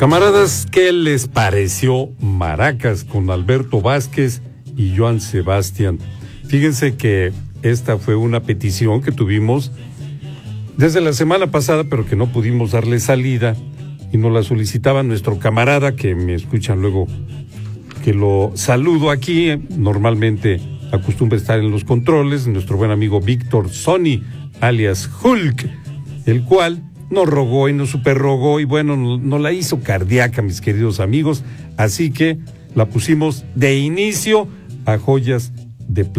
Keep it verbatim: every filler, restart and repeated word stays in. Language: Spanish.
Camaradas, ¿qué les pareció Maracas con Alberto Vázquez y Joan Sebastián? Fíjense que esta fue una petición que tuvimos desde la semana pasada, pero que no pudimos darle salida, y nos la solicitaba nuestro camarada, que me escuchan luego, que lo saludo aquí, normalmente acostumbra estar en los controles, nuestro buen amigo Víctor Sony, alias Hulk, el cual nos rogó y nos superrogó y bueno, nos, nos la hizo cardíaca, mis queridos amigos, así que la pusimos de inicio a Joyas de Plata.